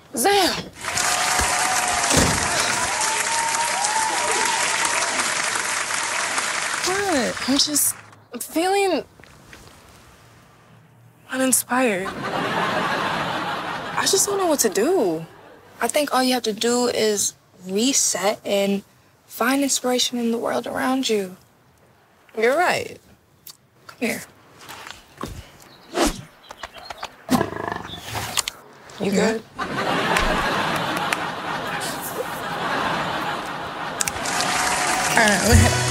Zam! What? I'm just feeling uninspired. I just don't know what to do. I think all you have to do is reset and find inspiration in the world around you. You're right. Come here. You good? All right,